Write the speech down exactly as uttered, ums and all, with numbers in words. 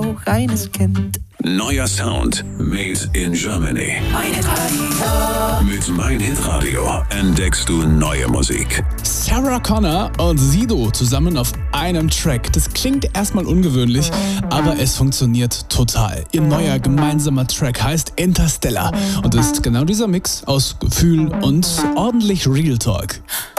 auch eines kennt. Neuer Sound, made in Germany. Mein Radio. Mit Mein Hit Radio entdeckst du neue Musik. Sarah Connor und Sido zusammen auf einem Track. Das klingt erstmal ungewöhnlich, aber es funktioniert total. Ihr neuer gemeinsamer Track heißt Interstellar und ist genau dieser Mix aus Gefühl und ordentlich Real Talk.